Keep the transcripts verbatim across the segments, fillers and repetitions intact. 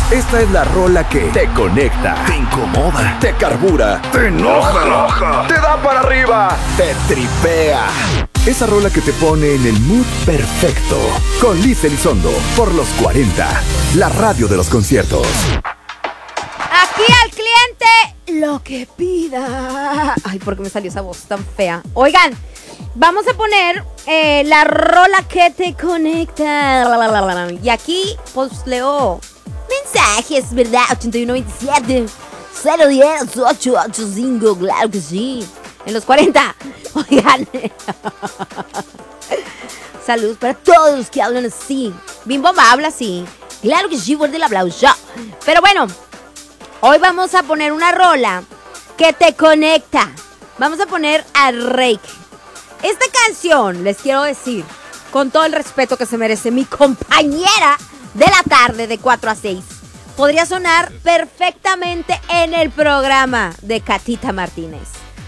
Esta es la rola que te conecta, te incomoda, te carbura, te enoja, enoja, te da para arriba, te tripea. Esa rola que te pone en el mood perfecto. Con Liz Elizondo, por los cuarenta, la radio de los conciertos. Aquí al cliente, lo que pida. Ay, ¿por qué me salió esa voz tan fea? Oigan, vamos a poner eh, la rola que te conecta. Y aquí, pues, leo mensajes, ¿verdad? ochenta y uno veintisiete cero diez ocho ocho cinco, claro que sí. En los cuarenta. Oigan. Saludos para todos los que hablan así. Bimbo habla así. Claro que sí, fuerte el aplauso. Pero bueno, hoy vamos a poner una rola que te conecta. Vamos a poner a Reik. Esta canción, les quiero decir, con todo el respeto que se merece mi compañera de la tarde de cuatro a seis, podría sonar perfectamente en el programa de Catita Martínez.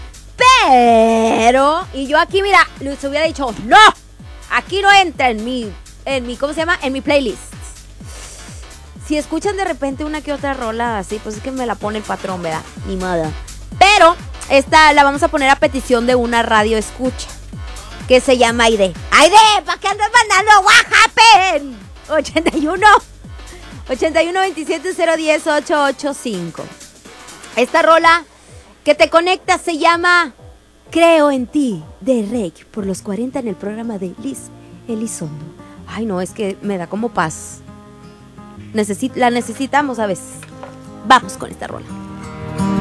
Pero, y yo aquí, mira, les hubiera dicho, no, aquí no entra en mi, en mi, ¿cómo se llama? En mi playlist. Si escuchan de repente una que otra rola así, pues es que me la pone el patrón, ¿verdad? Ni modo. Pero esta la vamos a poner a petición de una radio escucha que se llama Aide. Aide, ¿para qué andas mandando what happened? ochenta y uno veintisiete cero diez ocho ocho cinco. Esta rola que te conecta se llama Creo en ti, de Reik, por los cuarenta en el programa de Liz Elizondo. Ay, no, es que me da como paz. Necesi- la necesitamos a veces. Vamos con esta rola.